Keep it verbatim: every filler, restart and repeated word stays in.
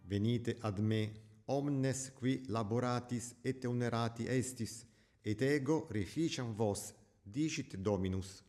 Venite ad me, omnes qui laboratis et onerati estis, et ego reficiam vos, dicit Dominus.